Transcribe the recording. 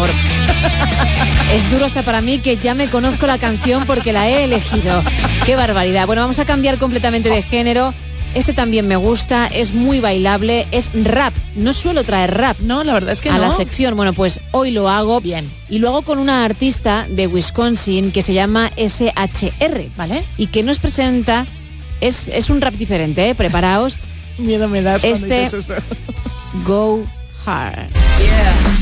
favor. Es duro hasta para mí que ya me conozco la canción porque la he elegido. ¡Qué barbaridad! Bueno, vamos a cambiar completamente de género. Este también me gusta, es muy bailable, es rap. No suelo traer rap. No, la verdad es que a no. la sección. Bueno, pues hoy lo hago. Bien. Y lo hago con una artista de Wisconsin que se llama SHR, ¿vale? Y que nos presenta, es un rap diferente, ¿eh? Preparaos. Miedo me das cuando dices eso. Go Hard. Yeah.